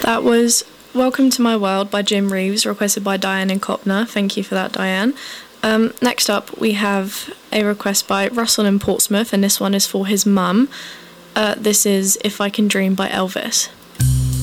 That was Welcome to My World by Jim Reeves, requested by Diane and Copner. Thank you for that, Diane. Next up, we have a request by Russell in Portsmouth, and this one is for his mum. This is If I Can Dream by Elvis.